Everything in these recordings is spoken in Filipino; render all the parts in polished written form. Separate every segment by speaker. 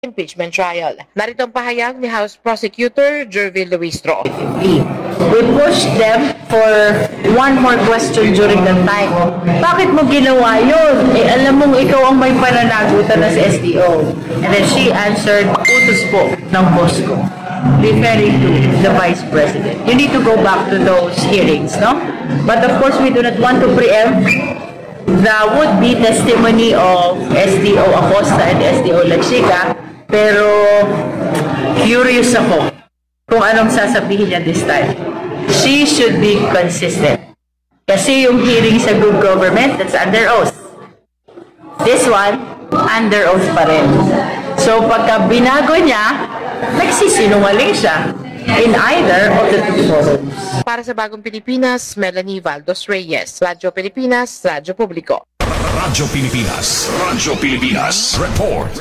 Speaker 1: impeachment trial. Narito ang pahayag ni House Prosecutor Jervil Luistro.
Speaker 2: We pushed them for one more question during that time. Bakit mo ginawa yun? Alam mong ikaw ang may pananagutan na sa SDO. And then she answered, utos po ng boss ko, referring to the Vice President. You need to go back to those hearings, no? But of course, we do not want to preempt the would-be testimony of SDO Acosta and SDO Lachiga, pero curious ako kung anong sasabihin niya this time. She should be consistent. Kasi yung hearing sa good government, that's under oath. This one, under oath pa rin. So pagka binago niya, nagsisinungaling siya in either of the two forums.
Speaker 1: Para sa Bagong Pilipinas, Melanie Valdos Reyes. Radyo Pilipinas, Radyo Publiko.
Speaker 3: Radyo Pilipinas. Radyo Pilipinas. Report.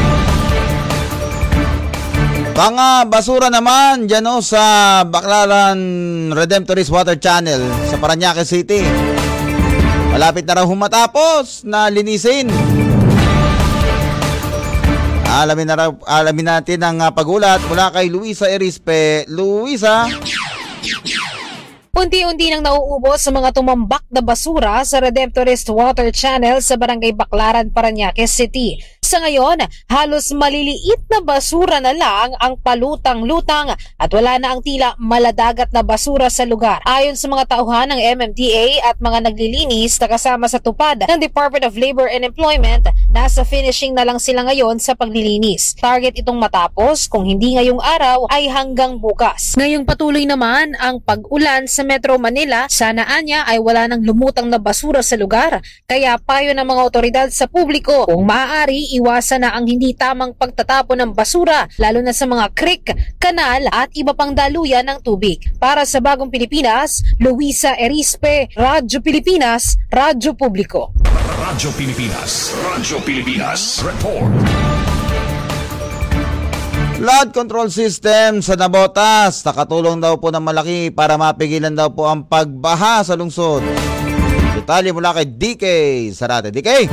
Speaker 4: Mga basura naman dyan sa Baclaran Redemptorist Water Channel sa Parañaque City. Malapit na raw humatapos na linisin. Alamin natin ang pagulat mula kay Luisa Erispe. Luisa.
Speaker 5: Unti-unti nang nauubos sa mga tumambak na basura sa Redemptorist Water Channel sa Barangay Baclaran, Parañaque City. Sa ngayon, halos maliliit na basura na lang ang palutang-lutang at wala na ang tila maladagat na basura sa lugar. Ayon sa mga tauhan ng MMDA at mga naglilinis na kasama sa tupad ng Department of Labor and Employment, nasa finishing na lang sila ngayon sa paglilinis. Target itong matapos kung hindi ngayong araw ay hanggang bukas. Ngayong patuloy naman ang pag-ulan sa Metro Manila, sana anya ay wala nang lumutang na basura sa lugar. Kaya payo ng mga otoridad sa publiko, kung maaari, iwasan na ang hindi tamang pagtatapon ng basura, lalo na sa mga creek, kanal at iba pang daluyan ng tubig. Para sa Bagong Pilipinas, Luisa Erispe, Radyo Pilipinas, Radyo Publiko.
Speaker 3: Radyo Pilipinas. Radyo Pilipinas. Report.
Speaker 4: Flood control system sa Navotas. Nakatulong daw po ng malaki para mapigilan daw po ang pagbaha sa lungsod. Detalye mula kay DK Sarate. DK!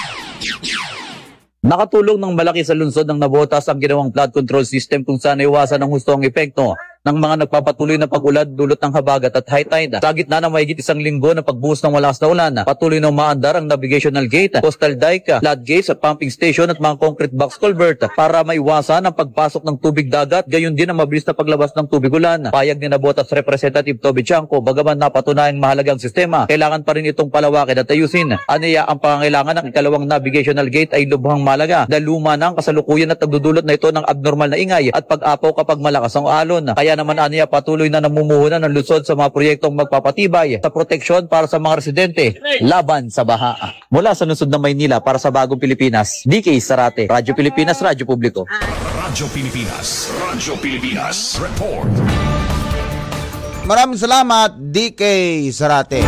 Speaker 6: Nakatulong ng malaki sa lungsod ng Navotas ang ginawang flood control system kung saan iwasan ang hustong epekto ng mga nagpapatuloy na pag-ulad dulot ng habagat at high tide. Sa gitna ng mahigit isang linggo ng pagbuhos ng malakas na ulan, patuloy na umaandar ang navigational gate, coastal dike, flood gates, pumping station at mga concrete box culvert para maiwasan ang pagpasok ng tubig dagat, gayon din ang mabilis na paglabas ng tubig ulan. Payag ni Navotas Representative Toby Chanco, bagaman napatunayang mahalagang sistema, kailangan pa rin itong palawakin at ayusin. Aniya ang pangangailangan ng ikalawang navigational gate ay lubhang malaga dahil luma ng kasalukuyan at nagdudulot na ito ng abnormal na ingay at pag-apaw kapag malakas ang alon. Kaya naman aniya patuloy na namumuhunan ng lungsod sa mga proyektong magpapatibay sa proteksyon para sa mga residente laban sa baha. Mula sa lungsod ng Maynila para sa Bagong Pilipinas, DK Sarate, Radyo Pilipinas, Radyo Publiko.
Speaker 3: Radyo Pilipinas. Radyo Pilipinas. Report.
Speaker 4: Maraming salamat, DK Sarate.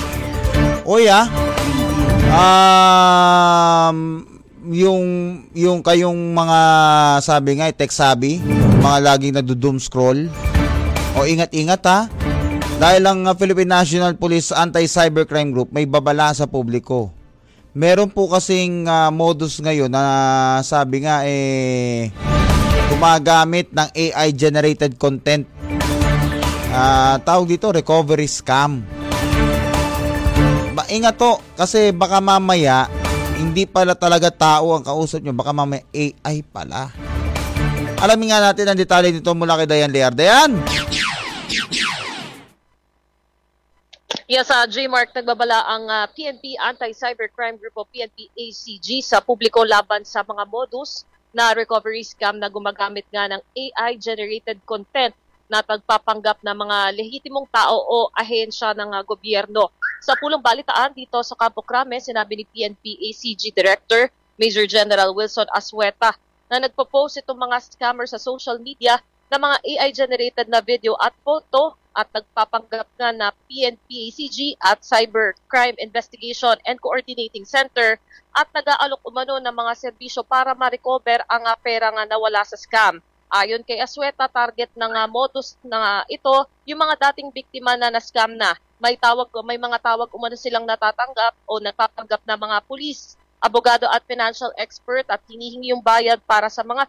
Speaker 4: Yung kayong mga sabi nga, tech sabi, mga laging nagdo-doom scroll, ingat-ingat ha. Dahil ang Philippine National Police Anti-Cybercrime Group may babala sa publiko. Meron po kasing modus ngayon na sabi nga gumagamit ng AI-generated content. Tawag dito, recovery scam. Ingat to, kasi baka mamaya hindi pala talaga tao ang kausap nyo, baka mamaya AI pala. Alamin nga natin ang detalye nito mula kay Dayan Lear. Dayan!
Speaker 7: Yes, J-Mark, nagbabala ang PNP Anti-Cybercrime Group o PNP ACG sa publiko laban sa mga modus na recovery scam na gumagamit nga ng AI-generated content na pagpapanggap ng mga lehitimong tao o ahensya ng gobyerno. Sa pulong balitaan dito sa Campo Crame, sinabi ni PNP ACG Director Major General Wilson Asueta na nagpo-post itong mga scammer sa social media na mga AI-generated na video at photo at nagpapanggap nga na PNP ACG at Cybercrime Investigation and Coordinating Center at nag-aalok umano ng mga serbisyo para ma-recover ang pera nga nawala sa scam. Ayon kay Asueta, target ng modus na ito yung mga dating biktima na na-scam na. May mga tawag umano silang natatanggap o napapanggap na mga pulis abogado at financial expert at hinihingi yung bayad para sa mga